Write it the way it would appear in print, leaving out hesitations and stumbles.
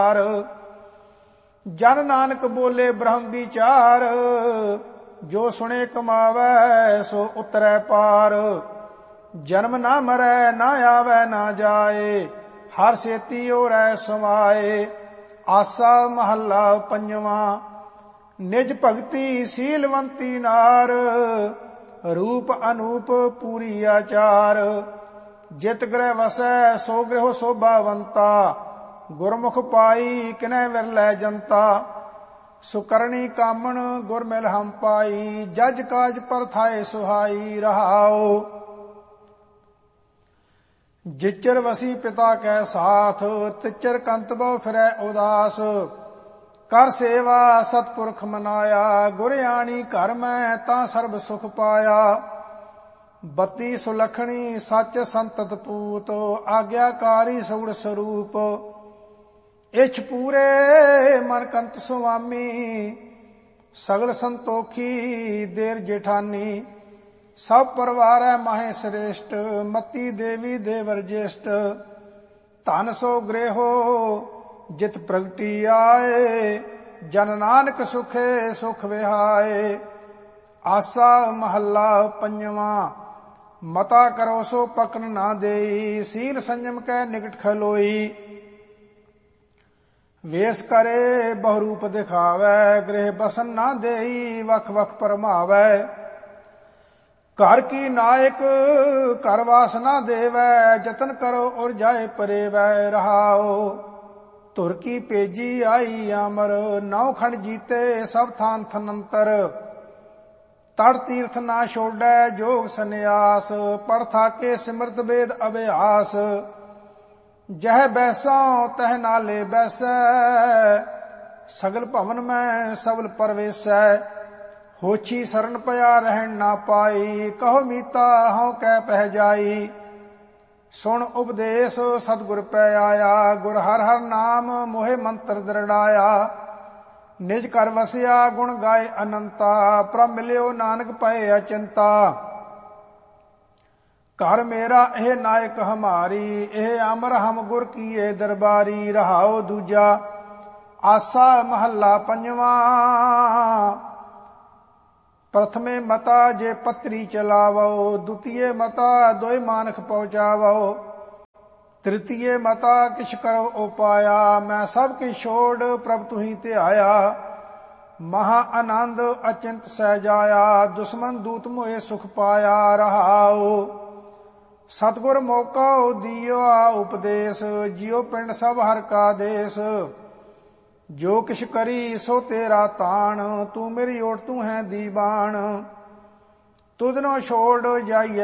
जन नानक बोले ब्रह्म विचार, जो सुने कमावै सो उतरै पार। जन्म ना मरै ना आवे ना जाए, हर सेती ओरै समाए। आसा महला पंजवां, निज भगति सीलवंती नार, रूप अनूप पूरी आचार। जित गृह वसै सो गृह शोभावंता, गुरमुख पाई किनै विरलै जनता। सुकरणी कामण गुर मिल हम पाई, जज काज परथाए सुहाई रहाओ। जिचर वसी पिता कै साथ, तिचर कंत बहु फिरै उदास। कर सेवा सतपुरख मनाया, गुर आणी घर मैं तां सर्ब सुख पाया। बत्ती सुलखणी सच संतत पूत, आग्याकारी सगुण स्वरूप। इछ पूरे मन कंत सुआमी, सगल संतोखी देर जेठानी। सब परिवार है माहे श्रेष्ठ, मती देवी देवर ज्येष्ठ। धन सो गृहो जित प्रगटी आए, जन नानक सुखे सुख विहाए। आसा महला पंजवां, मता करो सो पकन ना देई, सील संयम कै निकट खलोई। वेश करे बहुरूप दिखावै, गृह बसन ना देई वख वख परमावै। घर की नायक घर वास ना देवै, जतन करो और जाए परेवै रहाओ। धुर की पेजी आई अमर, नौ खंड जीते सब थान थनंतर। तड़ तीर्थ ना छोड़ै जोग सन्यास, पढ़ थाके सिमरत वेद अभ्यास। जह बैसा तह नाले बैसै, सगल भवन में सबल परवेसै। होछी शरण पया रहन ना पाई, कहो मीता हूँ कह पह जाई। सुन उपदेश सतगुर पै आया, गुर हर हर नाम मोहे मंत्र दृढ़ाया। निज कर वसिया गुण गाए अनंता, प्रभ मिलियो नानक पए अचिंता। घर मेरा एह नायक हमारी, एह अमर हम गुर कीए दरबारी रहाओ। दूजा आसा महला पंजवां, प्रथमे मता जे पत्री चलावो, द्वितीय मता दोय मानख पहुंचावो। तृतीय मता किछ करो उपाया, मैं सब किछ छोड़ प्रभ तुही ते आया। महा आनंद अचिंत सह जाया, दुश्मन दूत मोहे सुख पाया रहाओ। सतगुर मौका दियो उपदेश, जियो पिंड सब हर का देश। जो किछ करी सो तेरा ताण, तू मेरी ओट तू है दीवान। तुध नो छोड़ जाइए